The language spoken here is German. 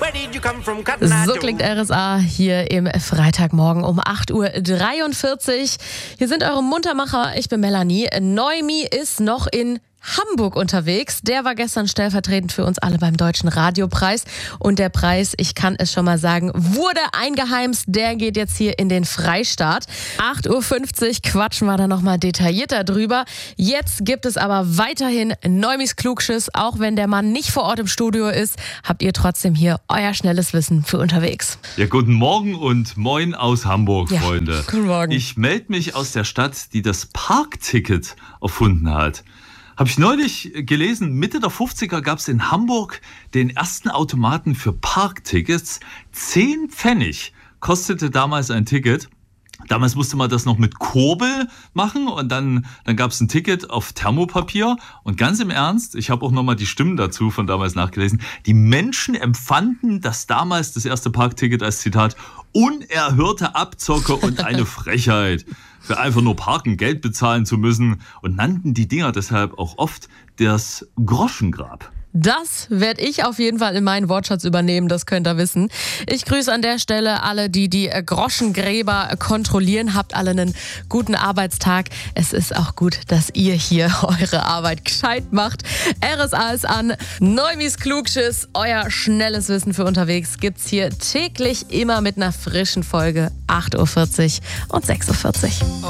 So klingt RSA hier im Freitagmorgen um 8.43 Uhr. Hier sind eure Muntermacher, ich bin Melanie. Noemi ist noch in Hamburg unterwegs. Der war gestern stellvertretend für uns alle beim Deutschen Radiopreis. Und der Preis, ich kann es schon mal sagen, wurde eingeheimst. Der geht jetzt hier in den Freistaat. 8.50 Uhr quatschen wir da nochmal detaillierter drüber. Jetzt gibt es aber weiterhin Neumis Klugschiss. Auch wenn der Mann nicht vor Ort im Studio ist, habt ihr trotzdem hier euer schnelles Wissen für unterwegs. Ja, guten Morgen und moin aus Hamburg, Ja, Freunde. guten Morgen. Ich melde mich aus der Stadt, die das Parkticket erfunden hat. Habe ich neulich gelesen, Mitte der 50er gab es in Hamburg den ersten Automaten für Parktickets. 10 Pfennig kostete damals ein Ticket. Damals musste man das noch mit Kurbel machen und dann gab es ein Ticket auf Thermopapier. Und ganz im Ernst, ich habe auch nochmal die Stimmen dazu von damals nachgelesen, die Menschen empfanden das damals, das erste Parkticket, als Zitat, unerhörte Abzocke und eine Frechheit. Für einfach nur parken, Geld bezahlen zu müssen und nannten die Dinger deshalb auch oft das Groschengrab. Das werde ich auf jeden Fall in meinen Wortschatz übernehmen, das könnt ihr wissen. Ich grüße an der Stelle alle, die Groschengräber kontrollieren. Habt alle einen guten Arbeitstag. Es ist auch gut, dass ihr hier eure Arbeit gescheit macht. RSA ist an. Neumis Klugschiss, euer schnelles Wissen für unterwegs, gibt's hier täglich immer mit einer frischen Folge. 8.40 Uhr und 6.40 Uhr.